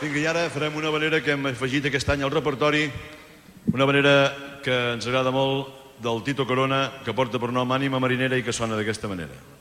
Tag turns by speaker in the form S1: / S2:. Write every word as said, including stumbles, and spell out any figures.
S1: Vinga, i ara farem una havanera que hem afegit aquest any al repertori, una havanera que ens agrada molt, del Tito Corona, que porta per nom Ànima Marinera i que sona d'aquesta manera.